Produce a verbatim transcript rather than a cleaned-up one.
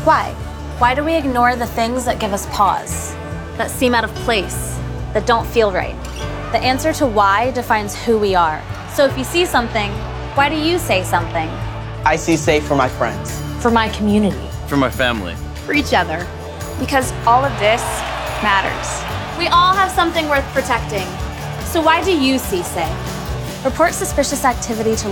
Why? Why do we ignore the things that give us pause, that seem out of place, that don't feel right? The answer to why defines who we are. So if you see something, why do you say something? I see safe for my friends. For my community. For my family. For each other. Because all of this matters. We all have something worth protecting. So why do you see safe? Report suspicious activity to